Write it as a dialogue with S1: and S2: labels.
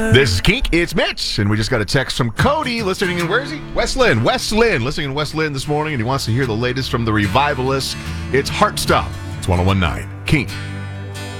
S1: This is Kink. It's Mitch, and we just got a text from Cody listening in, where is he? West Lynn, listening in West Lynn this morning, and he wants to hear the latest from the Revivalists. It's Heartstop. It's 101.9 Kink.